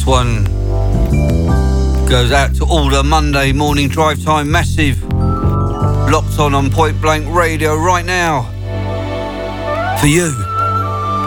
This one goes out to all the Monday morning drive time massive. Locked on Point Blank Radio right now. For you.